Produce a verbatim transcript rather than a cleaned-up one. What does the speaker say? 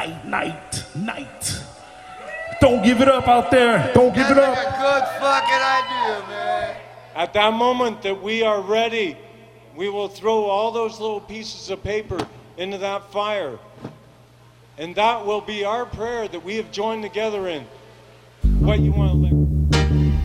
night, night, night. Don't give it up out there. Don't give it up. That's like a good fucking idea, man. At that moment that we are ready, we will throw all those little pieces of paper into that fire. And that will be our prayer that we have joined together in. What you want